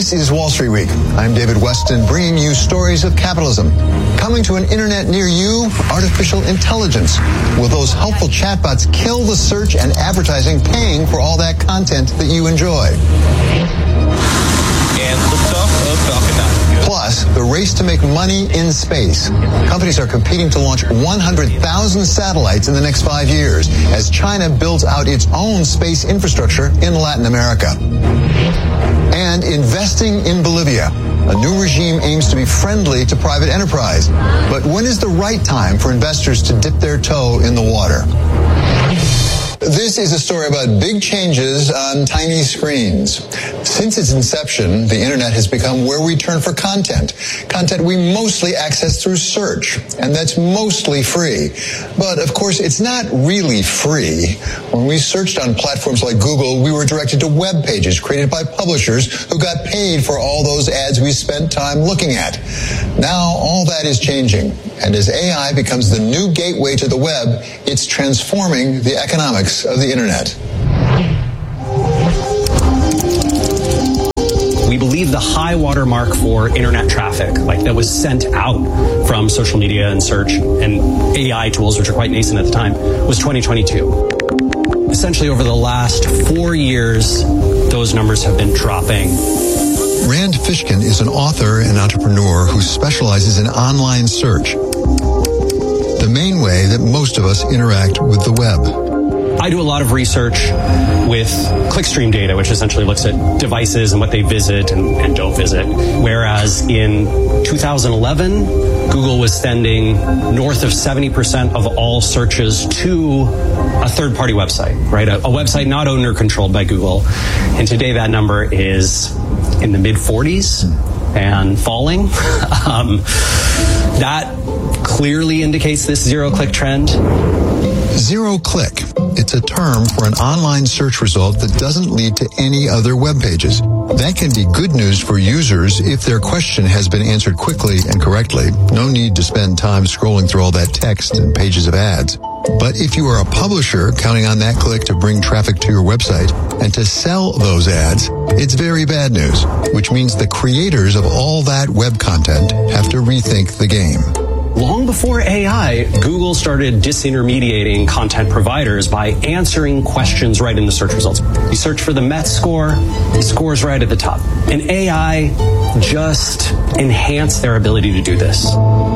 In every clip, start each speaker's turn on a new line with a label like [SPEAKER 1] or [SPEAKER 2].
[SPEAKER 1] This is Wall Street Week. I'm David Weston, bringing you stories of capitalism. Coming to an internet near you, artificial intelligence. Will those helpful chatbots kill the search and advertising paying for all that content that you enjoy?
[SPEAKER 2] And the stuff of Falcon 9.
[SPEAKER 1] Plus, the race to make money in space. Companies are competing to launch 100,000 satellites in the next 5 years as China builds out its own space infrastructure in Latin America. And investing in Bolivia. A new regime aims to be friendly to private enterprise. But when is the right time for investors to dip their toe in the water? This is a story about big changes on tiny screens. Since its inception, the internet has become where we turn for content we mostly access through search, and that's mostly free. But of course, it's not really free. When we searched on platforms like Google, we were directed to web pages created by publishers who got paid for all those ads we spent time looking at. Now, all that is changing, and as AI becomes the new gateway to the web, it's transforming the economics of the internet.
[SPEAKER 3] We believe the high water mark for internet traffic, like that was sent out from social media and search and AI tools, which are quite nascent at the time, was 2022. Essentially, over the last 4 years, those numbers have been dropping.
[SPEAKER 1] Rand Fishkin is an author and entrepreneur who specializes in online search, the main way that most of us interact with the web.
[SPEAKER 3] I do a lot of research with clickstream data, which essentially looks at devices and what they visit and don't visit. Whereas in 2011, Google was sending north of 70% of all searches to a third-party website, right? A website not owned or controlled by Google. And today that number is in the mid-40s and falling. That clearly indicates this zero-click trend.
[SPEAKER 1] Zero-click. It's a term for an online search result that doesn't lead to any other web pages. That can be good news for users if their question has been answered quickly and correctly. No need to spend time scrolling through all that text and pages of ads. But if you are a publisher counting on that click to bring traffic to your website and to sell those ads, it's very bad news, which means the creators of all that web content have to rethink the game.
[SPEAKER 3] Long before AI, Google started disintermediating content providers by answering questions right in the search results. You search for the Met score, the score's right at the top. And AI just enhanced their ability to do this.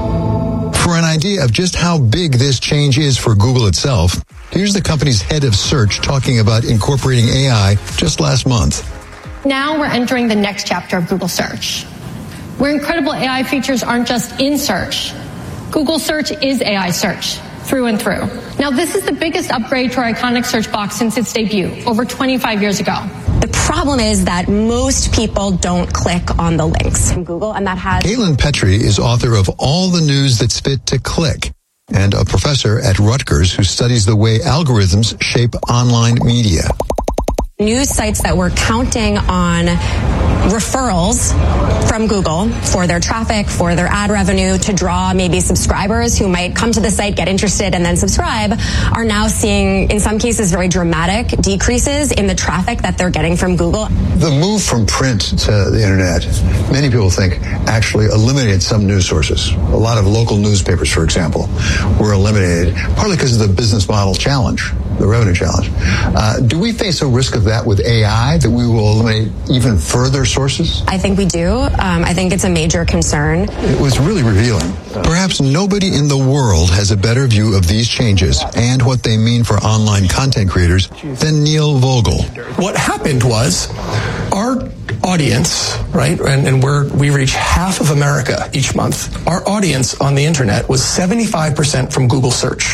[SPEAKER 1] For an idea of just how big this change is for Google itself, here's the company's head of search talking about incorporating AI just last month.
[SPEAKER 4] Now we're entering the next chapter of Google Search, where incredible AI features aren't just in search. Google Search is AI search, through and through. Now, this is the biggest upgrade to our iconic search box since its debut, over 25 years ago.
[SPEAKER 5] The problem is that most people don't click on the links from Google, and that has...
[SPEAKER 1] Caitlin Petrie is author of All the News That's Fit to Click, and a professor at Rutgers who studies the way algorithms shape online media.
[SPEAKER 5] News sites that were counting on referrals from Google for their traffic, for their ad revenue, to draw maybe subscribers who might come to the site, get interested, and then subscribe, are now seeing, in some cases, very dramatic decreases in the traffic that they're getting from Google.
[SPEAKER 1] The move from print to the internet, many people think, actually eliminated some news sources. A lot of local newspapers, for example, were eliminated, partly because of the business model challenge, the revenue challenge. Do we face a risk of that with AI, that we will eliminate even further sources?
[SPEAKER 5] I think we do. I think it's a major concern.
[SPEAKER 1] It was really revealing. Perhaps nobody in the world has a better view of these changes and what they mean for online content creators than Neil Vogel.
[SPEAKER 6] What happened was our audience, right, and we reach half of America each month. Our audience on the internet was 75% from Google search.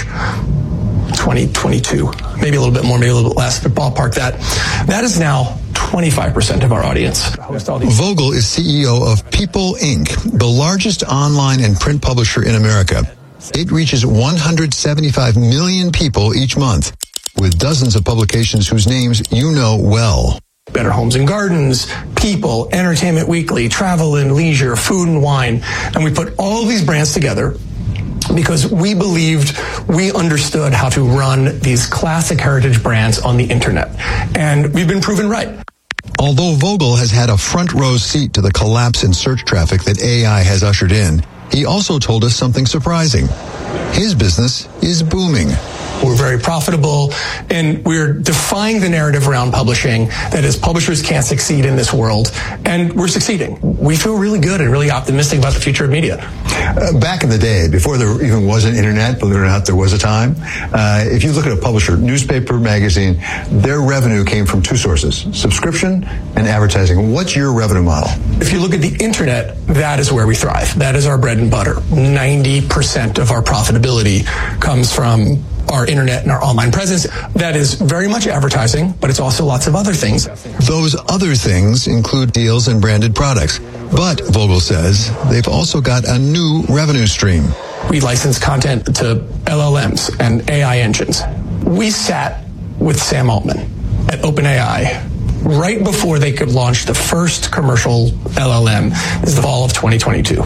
[SPEAKER 6] 2022, maybe a little bit more, maybe a little bit less, but ballpark that. That is now 25% of our audience.
[SPEAKER 1] Vogel is CEO of People Inc., the largest online and print publisher in America. It reaches 175 million people each month, with dozens of publications whose names you know well.
[SPEAKER 6] Better Homes and Gardens, People, Entertainment Weekly, Travel and Leisure, Food and Wine. And we put all these brands together because we believed we understood how to run these classic heritage brands on the internet. And we've been proven right.
[SPEAKER 1] Although Vogel has had a front row seat to the collapse in search traffic that AI has ushered in, he also told us something surprising. His business is booming.
[SPEAKER 6] We're very profitable, and we're defying the narrative around publishing that is publishers can't succeed in this world, and we're succeeding. We feel really good and really optimistic about the future of media.
[SPEAKER 1] Back in the day, before there even was an internet, believe it or not, there was a time. If you look at a publisher, newspaper, magazine, their revenue came from two sources, subscription and advertising. What's your revenue model?
[SPEAKER 6] If you look at the internet, that is where we thrive. That is our bread and butter. 90% of our profitability comes from our internet and our online presence. That is very much advertising, but it's also lots of other things.
[SPEAKER 1] Those other things include deals and branded products. But, Vogel says, they've also got a new revenue stream.
[SPEAKER 6] We license content to LLMs and AI engines. We sat with Sam Altman at OpenAI right before they could launch the first commercial LLM. This is the fall of 2022.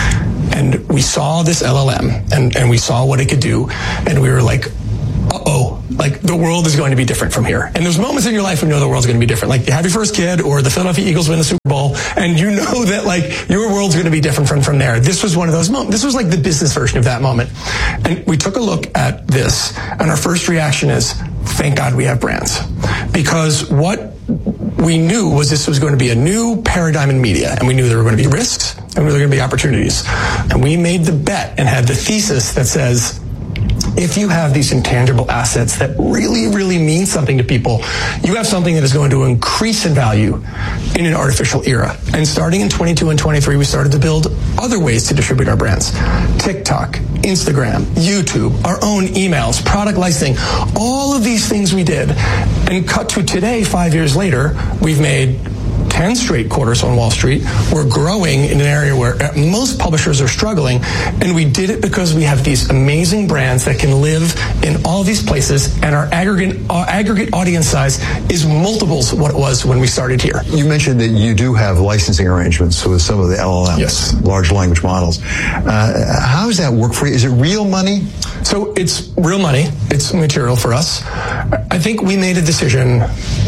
[SPEAKER 6] And we saw this LLM, and we saw what it could do, and we were like, uh-oh, like the world is going to be different from here. And there's moments in your life when you know the world's going to be different. Like you have your first kid, or the Philadelphia Eagles win the Super Bowl, and you know that like your world's going to be different from there. This was one of those moments. This was like the business version of that moment. And we took a look at this, and our first reaction is, thank God we have brands. Because what we knew was this was going to be a new paradigm in media, and we knew there were going to be risks and there were going to be opportunities. And we made the bet and had the thesis that says, if you have these intangible assets that really, really mean something to people, you have something that is going to increase in value in an artificial era. And starting in 22 and 23, we started to build other ways to distribute our brands. TikTok, Instagram, YouTube, our own emails, product licensing, all of these things we did. And cut to today, 5 years later, we've made 10 straight quarters on Wall Street. We're growing in an area where most publishers are struggling, and we did it because we have these amazing brands that can live in all these places, and our aggregate audience size is multiples of what it was when we started here.
[SPEAKER 1] You mentioned that you do have licensing arrangements with some of the LLMs,
[SPEAKER 6] yes,
[SPEAKER 1] large language models. How does that work for you? Is it real money?
[SPEAKER 6] So it's real money. It's material for us. I think we made a decision,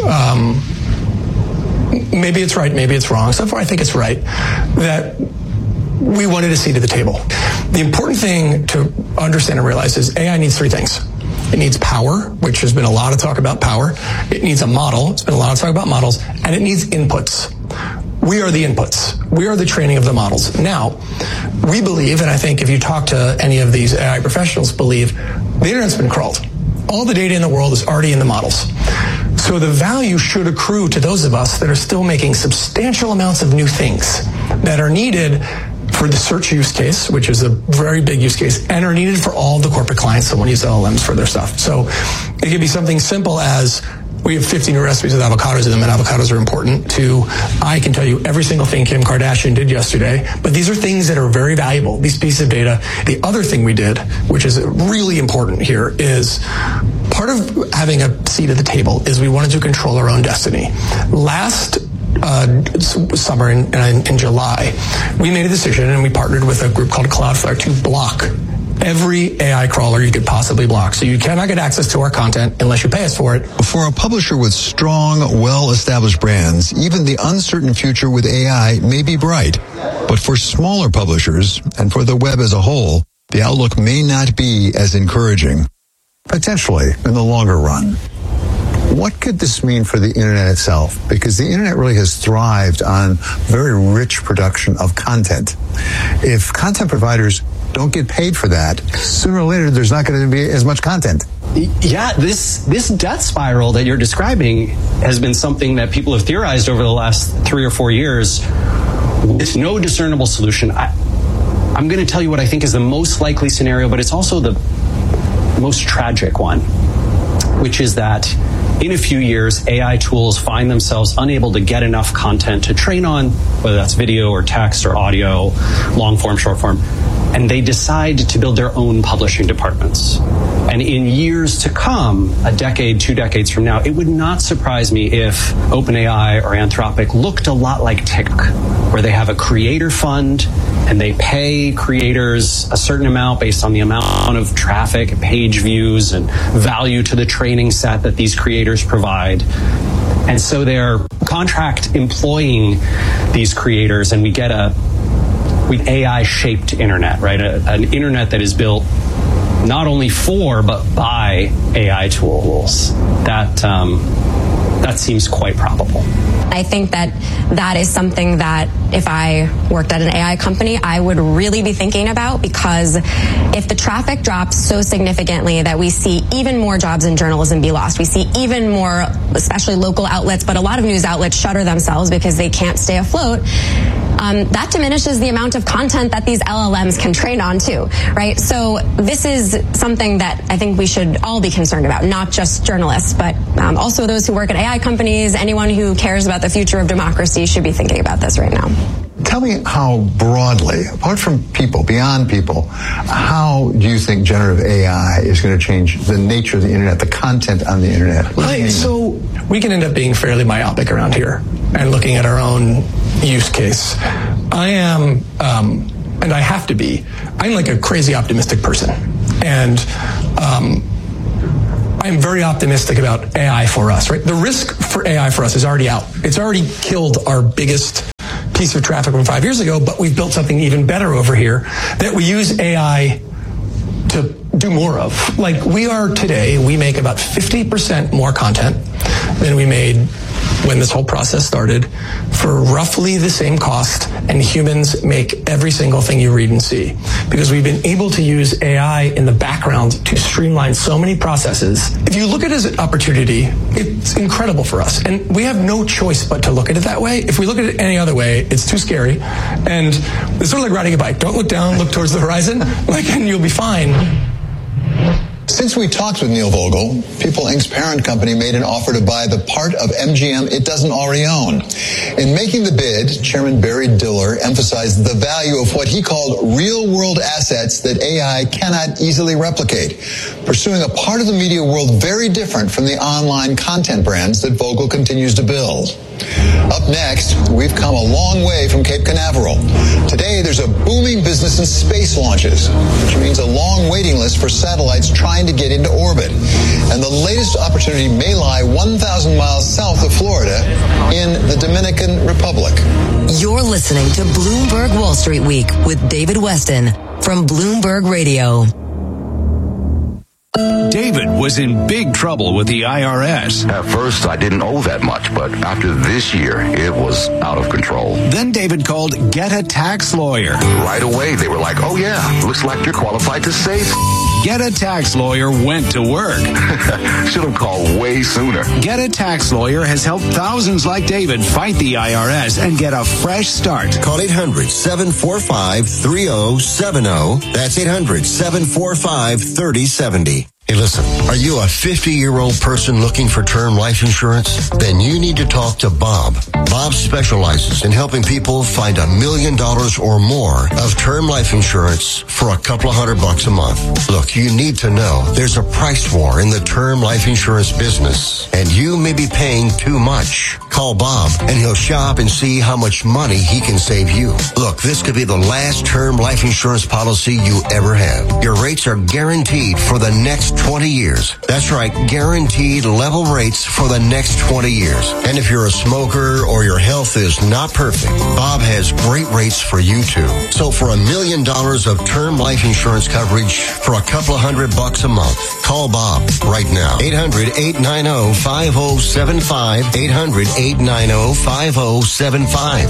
[SPEAKER 6] maybe it's right, maybe it's wrong. So far, I think it's right, that we wanted a seat at the table. The important thing to understand and realize is AI needs three things. It needs power, which has been a lot of talk about power. It needs a model. It's been a lot of talk about models. And it needs inputs. We are the inputs. We are the training of the models. Now, we believe, and I think if you talk to any of these AI professionals, believe the internet's been crawled. All the data in the world is already in the models. So the value should accrue to those of us that are still making substantial amounts of new things that are needed for the search use case, which is a very big use case, and are needed for all the corporate clients that want to use LLMs for their stuff. So it could be something simple as we have 50 new recipes with avocados in them, and avocados are important, to I can tell you every single thing Kim Kardashian did yesterday, but these are things that are very valuable, these pieces of data. The other thing we did, which is really important here, is part of having a seat at the table is we wanted to control our own destiny. Last summer in July, we made a decision, and we partnered with a group called Cloudflare to block every AI crawler you could possibly block. So you cannot get access to our content unless you pay us for it.
[SPEAKER 1] For a publisher with strong, well-established brands, even the uncertain future with AI may be bright. But for smaller publishers, and for the web as a whole, the outlook may not be as encouraging. Potentially, in the longer run. What could this mean for the internet itself? Because the internet really has thrived on very rich production of content. If content providers don't get paid for that, sooner or later there's not going to be as much content.
[SPEAKER 3] Yeah, this death spiral that you're describing has been something that people have theorized over the last 3 or 4 years with no discernible solution. I'm going to tell you what I think is the most likely scenario, but it's also the most tragic one, which is that in a few years, AI tools find themselves unable to get enough content to train on, whether that's video or text or audio, long form, short form, and they decide to build their own publishing departments. And in years to come, a decade, 2 decades from now, it would not surprise me if OpenAI or Anthropic looked a lot like TikTok, where they have a creator fund and they pay creators a certain amount based on the amount of traffic, page views, and value to the training set that these creators provide. And so they're contract employing these creators, and we get with AI-shaped internet, right? An internet that is built not only for, but by AI tools. That seems quite probable.
[SPEAKER 5] I think that is something that if I worked at an AI company, I would really be thinking about, because if the traffic drops so significantly that we see even more jobs in journalism be lost, we see even more, especially local outlets, but a lot of news outlets shutter themselves because they can't stay afloat. That diminishes the amount of content that these LLMs can train on too, right? So this is something that I think we should all be concerned about, not just journalists, but also those who work at AI companies. Anyone who cares about the future of democracy should be thinking about this right now.
[SPEAKER 1] Tell me how broadly, apart from people, beyond people, how do you think generative AI is going to change the nature of the internet, the content on the internet?
[SPEAKER 6] So we can end up being fairly myopic around here and looking at our own use case. I am, and I have to be, I'm like a crazy optimistic person. And I'm very optimistic about AI for us, right? The risk for AI for us is already out. It's already killed our biggest piece of traffic from 5 years ago, but we've built something even better over here that we use AI to do more of. Like we make about 50% more content than we made when this whole process started for roughly the same cost, and humans make every single thing you read and see, because we've been able to use AI in the background to streamline so many processes. If you look at it as an opportunity, it's incredible for us, and we have no choice but to look at it that way. If we look at it any other way, it's too scary, and it's sort of like riding a bike. Don't look down, look towards the horizon, and you'll be fine.
[SPEAKER 1] Since we talked with Neil Vogel, People Inc.'s parent company made an offer to buy the part of MGM it doesn't already own. In making the bid, Chairman Barry Diller emphasized the value of what he called real-world assets that AI cannot easily replicate, pursuing a part of the media world very different from the online content brands that Vogel continues to build. Up next, we've come a long way from Cape Canaveral. Today, there's a booming business in space launches, which means a long waiting list for satellites trying to get into orbit. And the latest opportunity may lie 1,000 miles south of Florida in the Dominican Republic.
[SPEAKER 7] You're listening to Bloomberg Wall Street Week with David Weston from Bloomberg Radio.
[SPEAKER 8] David was in big trouble with the IRS.
[SPEAKER 9] At first, I didn't owe that much, but after this year, it was out of control.
[SPEAKER 8] Then David called Get a Tax Lawyer.
[SPEAKER 9] Right away, they were like, oh yeah, looks like you're qualified to save.
[SPEAKER 8] Get a Tax Lawyer went to work.
[SPEAKER 9] Should have called way sooner.
[SPEAKER 8] Get a Tax Lawyer has helped thousands like David fight the IRS and get a fresh start.
[SPEAKER 10] Call 800-745-3070. That's 800-745-3070. Hey, listen, are you a 50-year-old person looking for term life insurance? Then you need to talk to Bob. Bob specializes in helping people find $1 million or more of term life insurance for a couple of $100 a month. Look, you need to know there's a price war in the term life insurance business, and you may be paying too much. Call Bob, and he'll shop and see how much money he can save you. Look, this could be the last term life insurance policy you ever have. Your rates are guaranteed for the next 20 years. That's right, guaranteed level rates for the next 20 years. And if you're a smoker or your health is not perfect, Bob has great rates for you too. So for $1 million of term life insurance coverage for a couple of $100 a month, call Bob right now. 800-890-5075. 800-890-5075.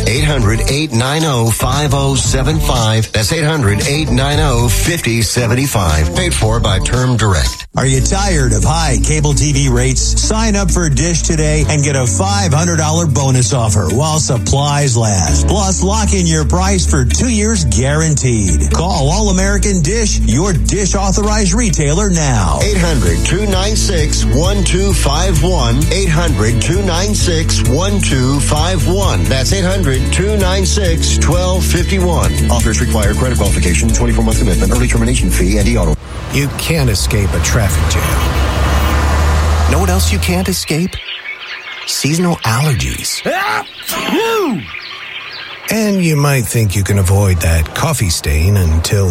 [SPEAKER 10] 800-890-5075. That's 800-890-5075. Paid for by Term Direct.
[SPEAKER 11] Are you tired of high cable TV rates? Sign up for Dish today and get a $500 bonus offer while supplies last. Plus, lock in your price for 2 years guaranteed. Call All American Dish, your Dish authorized retailer now.
[SPEAKER 10] 800-296-1251. 800-296-1251. That's 800-296-1251. Offers require credit qualification, 24-month commitment, early termination fee, and e-auto.
[SPEAKER 12] You can't escape a traffic jam. Know what else you can't escape? Seasonal allergies. And you might think you can avoid that coffee stain until...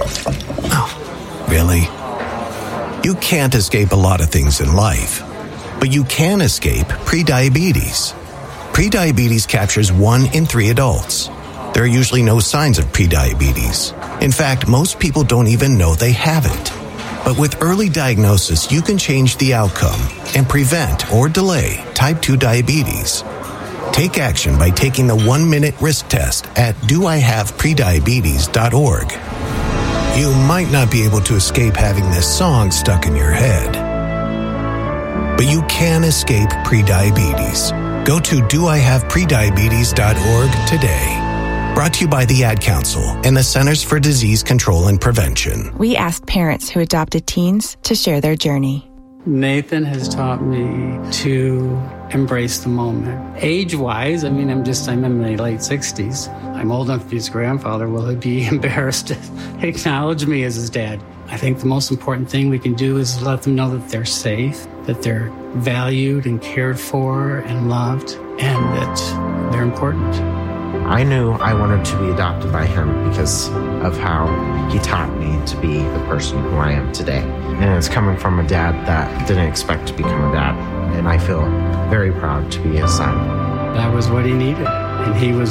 [SPEAKER 12] Oh, really? You can't escape a lot of things in life. But you can escape prediabetes. Prediabetes captures 1 in 3 adults. There are usually no signs of prediabetes. In fact, most people don't even know they have it. But with early diagnosis, you can change the outcome and prevent or delay type 2 diabetes. Take action by taking the 1-minute risk test at doihaveprediabetes.org. You might not be able to escape having this song stuck in your head, but you can escape prediabetes. Go to doihaveprediabetes.org today. Brought to you by the Ad Council and the Centers for Disease Control and Prevention.
[SPEAKER 13] We asked parents who adopted teens to share their journey.
[SPEAKER 14] Nathan has taught me to embrace the moment. Age-wise, I'm in my late 60s. I'm old enough to be his grandfather. Will he be embarrassed to acknowledge me as his dad? I think the most important thing we can do is let them know that they're safe, that they're valued and cared for and loved, and that they're important.
[SPEAKER 15] I knew I wanted to be adopted by him because of how he taught me to be the person who I am today. And it's coming from a dad that didn't expect to become a dad. And I feel very proud to be his son.
[SPEAKER 14] That was what he needed. And he was